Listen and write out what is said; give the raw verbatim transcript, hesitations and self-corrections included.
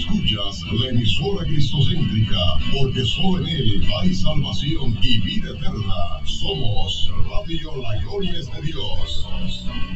Escuchas la emisora cristocéntrica, porque solo en Él hay salvación y vida eterna. Somos Radio La Gloria es de Dios.